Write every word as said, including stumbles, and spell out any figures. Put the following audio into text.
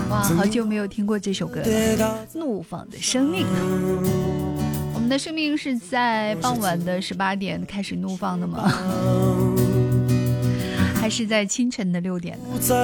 哇，好久没有听过这首歌了，怒放的生命。我们的生命是在傍晚的十八点开始怒放的吗？还是在清晨的六点呢？